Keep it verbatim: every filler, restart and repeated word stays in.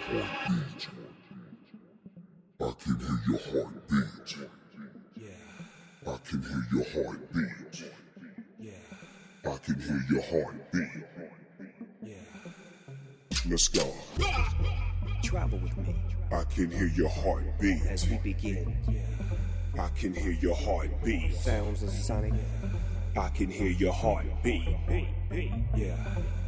heartbeat. I can hear your heartbeat. I can hear your heartbeat. I can hear your heartbeat. Let's go. Travel with me I can hear your heartbeat. as we begin. I can hear your heartbeat. Sounds of sonic. I can hear your heartbeat. Yeah.